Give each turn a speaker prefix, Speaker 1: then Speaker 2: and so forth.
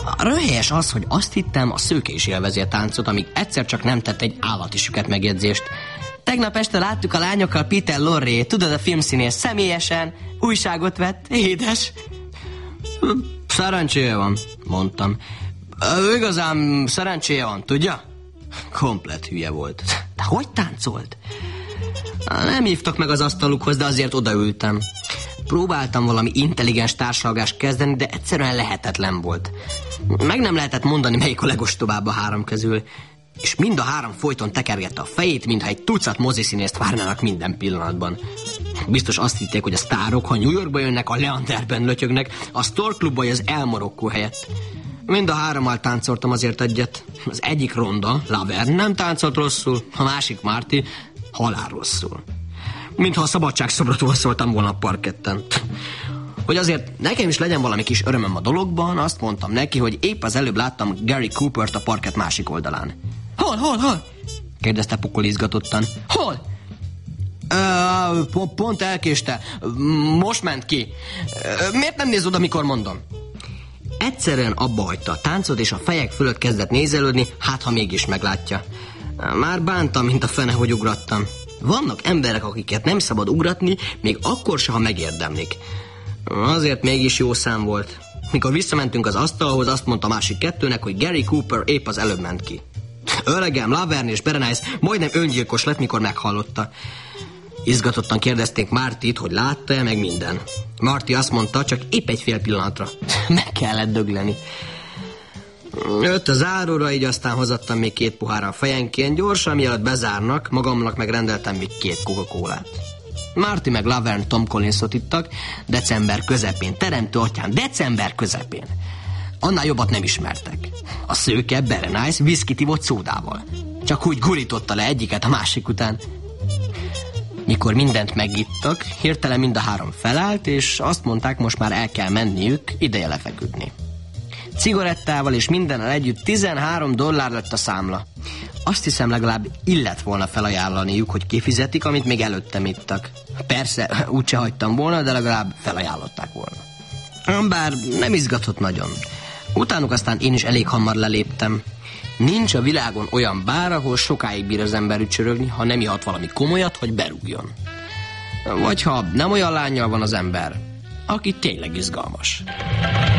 Speaker 1: Röhelyes az, hogy azt hittem, a szőke is élvezi a táncot, amíg egyszer csak nem tett egy állati süket megjegyzést. Tegnap este láttuk a lányokkal Peter Lorre, tudod, a filmszínész, személyesen, újságot vett, édes. Szerencséje van, mondtam. Igazán szerencséje van, tudja? Komplett hülye volt. De hogy táncolt? Nem hívtak meg az asztalukhoz, de azért odaültem. Próbáltam valami intelligens társalgást kezdeni, de egyszerűen lehetetlen volt. Meg nem lehetett mondani, melyik a legostobább a három közül. És mind a három folyton tekergette a fejét, mintha egy tucat moziszínészt várnának minden pillanatban. Biztos azt hitték, hogy a sztárok, ha New Yorkba jönnek, a Leanderben lötyögnek, a Store Clubba vagy az El Morocco helyett. Mind a hárommal táncoltam azért egyet. Az egyik Ronda, Laverne nem táncolt rosszul, a másik Marty halál rosszul. Mintha a szabadságszobrotól szóltam volna a parketten. Hogy azért nekem is legyen valami kis örömöm a dologban, azt mondtam neki, hogy épp az előbb láttam Gary Coopert a parkett másik oldalán. Hol? Kérdezte pokol izgatottan. Hol? Pont elkéste. Most ment ki. Miért nem néz oda, mikor mondom? Egyszerűen abba hagyta a táncot, és a fejek fölött kezdett nézelődni, hát ha mégis meglátja. Már bántam, mint a fene, hogy ugrattam. Vannak emberek, akiket nem szabad ugratni, még akkor se, ha megérdemlik. Azért mégis jó szám volt. Mikor visszamentünk az asztalhoz, azt mondta a másik kettőnek, hogy Gary Cooper épp az előbb ment ki. Öregem, Laverne és Berenice majdnem öngyilkos lett, mikor meghallotta. Izgatottan kérdezték Martyt, hogy látta-e meg minden. Marty azt mondta, csak épp egy fél pillanatra. Meg kellett dögleni. Jött a záróra, így aztán hozattam még 2 pohárral fejenként. Gyorsan, mielőtt bezárnak, magamnak megrendeltem még 2 Coca-Colát. Marty meg Laverne Tom Collinsot ittak december közepén. Teremtő atyám, december közepén. Annál jobbat nem ismertek. A szőke Berenice viszkit ivott szódával. Csak úgy gurította le egyiket a másik után. Mikor mindent megittak, hirtelen mind a három felállt, és azt mondták, most már el kell menniük, ideje lefeküdni. Cigarettával és mindennel együtt $13 lett a számla. Azt hiszem, legalább illett volna felajánlaniuk, hogy kifizetik, amit még előttem ittak. Persze, úgyse hagytam volna, de legalább felajánlották volna. Bár nem izgatott nagyon. Utánuk aztán én is elég hamar leléptem. Nincs a világon olyan bár, ahol sokáig bír az ember ücsörögni, ha nem ihat valami komolyat, hogy berúgjon. Vagy ha nem olyan lánnyal van az ember, aki tényleg izgalmas.